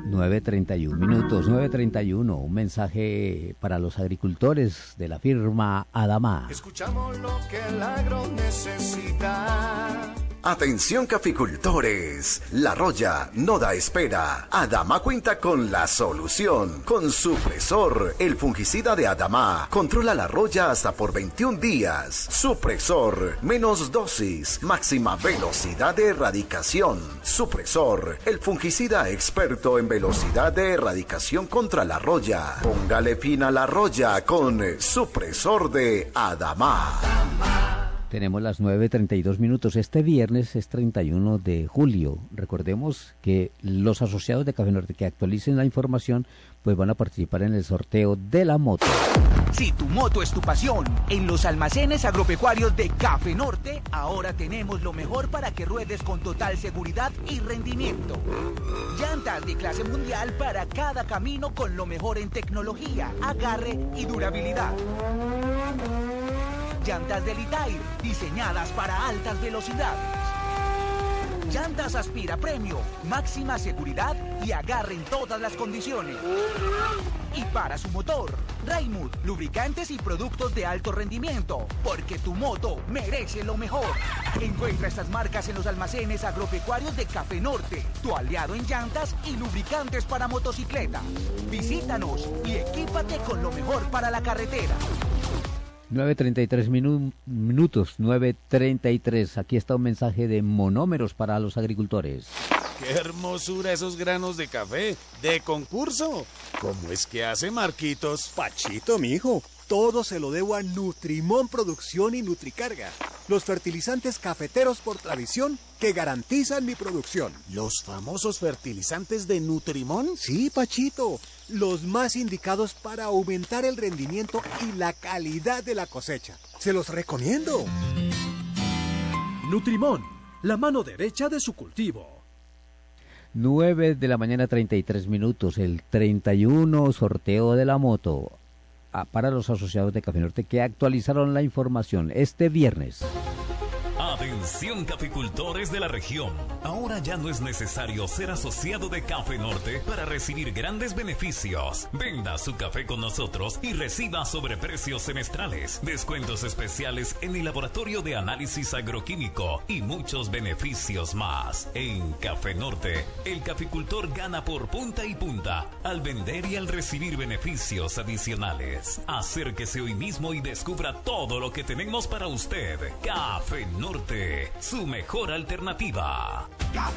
9:31 minutos, 9:31. Un mensaje para los agricultores de la firma Adama. Escuchamos lo que el agro necesita. Atención caficultores, La Roya no da espera. Adama cuenta con la solución. Con Supresor, el fungicida de Adama, controla la roya hasta por 21 días. Supresor, menos dosis, máxima velocidad de erradicación. Supresor, el fungicida experto en velocidad de erradicación contra la roya. Póngale fin a la roya con Supresor de Adama. Tenemos las 9:32 minutos. Este viernes es 31 de julio. Recordemos que los asociados de Café Norte que actualicen la información, pues van a participar en el sorteo de la moto. Si tu moto es tu pasión, en los almacenes agropecuarios de Café Norte, ahora tenemos lo mejor para que ruedes con total seguridad y rendimiento. Llantas de clase mundial para cada camino con lo mejor en tecnología, agarre y durabilidad. Llantas de Litair, diseñadas para altas velocidades. Llantas Aspira Premio, máxima seguridad y agarre en todas las condiciones. Y para su motor, Raimund, lubricantes y productos de alto rendimiento, porque tu moto merece lo mejor. Encuentra estas marcas en los almacenes agropecuarios de Café Norte, tu aliado en llantas y lubricantes para motocicleta. Visítanos y equípate con lo mejor para la carretera. 9:33 minutos, 9:33. Aquí está un mensaje de monómeros para los agricultores. ¡Qué hermosura esos granos de café! ¡De concurso! ¿Cómo es que hace Marquitos? Pachito, mijo, todo se lo debo a Nutrimón Producción y Nutricarga, los fertilizantes cafeteros por tradición que garantizan mi producción. ¿Los famosos fertilizantes de Nutrimón? Sí, Pachito, los más indicados para aumentar el rendimiento y la calidad de la cosecha. Se los recomiendo. Nutrimón, la mano derecha de su cultivo. 9 de la mañana, 33 minutos. El 31 sorteo de la moto para los asociados de Café Norte que actualizaron la información este viernes. Atención caficultores de la región, ahora ya no es necesario ser asociado de Café Norte para recibir grandes beneficios. Venda su café con nosotros y reciba sobreprecios semestrales, descuentos especiales en el laboratorio de análisis agroquímico y muchos beneficios más. En Café Norte, el caficultor gana por punta y punta al vender y al recibir beneficios adicionales. Acérquese hoy mismo y descubra todo lo que tenemos para usted. Café Norte, su mejor alternativa. Café